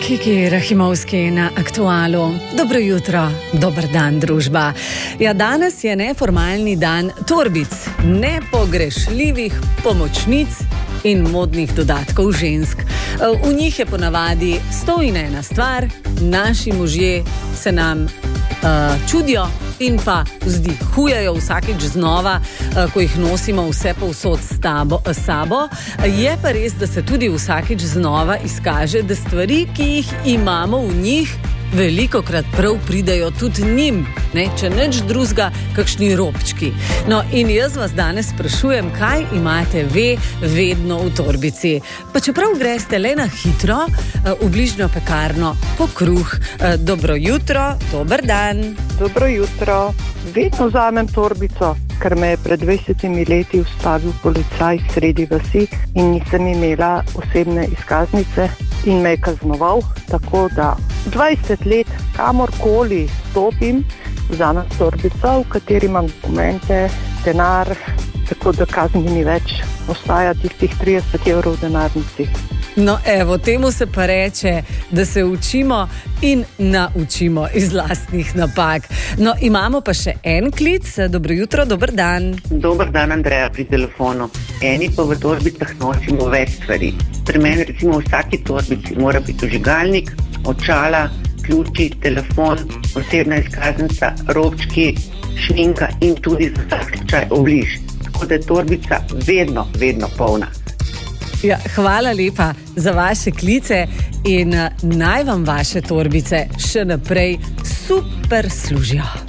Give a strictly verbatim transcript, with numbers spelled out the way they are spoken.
Kiki Rahimovski na Aktualu. Dobro jutro, dober dan, družba. Ja, danes je neformalni dan torbic, nepogrešljivih pomočnic in modnih dodatkov žensk. V njih je ponavadi sto in ena stvar, naši možje se nam uh, čudijo in pa vzdihujejo vsakič znova, uh, ko jih nosimo vse povsod s tabo, s sabo. Je pa res, da se tudi vsakič znova izkaže, da stvari, ki jih imamo v njih, velikokrat prav pridajo tudi njim, ne? Če nič drugega, kakšni robčki. No, in jaz vas danes sprašujem, kaj imate ve vedno v torbici. Pa čeprav greste le na hitro v bližnjo pekarno po kruh. Dobro jutro, dober dan. Dobro jutro. Vedno vzamem torbico, ker me je pred dvajsetimi leti ustavil policaj sredi vasi in nisem imela osebne izkaznice in me je kaznoval, tako da dvajset let kamorkoli stopim, vzamem torbico, v kateri imam dokumente, denar, tako da kazni ni več, ostaja tistih trideset evrov v denarnici. No evo, temu se pa reče, da se učimo in naučimo iz lastnih napak. No, imamo pa še en klic. Dobro jutro, dober dan. Dober dan, Andreja, pri telefonu. Eni pa v torbicah nosimo več stvari. Pri meni recimo v vsaki torbici mora biti vžigalnik, očala, ključi, telefon, osebna izkaznica, robčki, šminka in tudi za vsak slučaj obliž. Tako da je torbica vedno, vedno polna. Ja, hvala lepa za vaše klice in naj vam vaše torbice še naprej super služijo.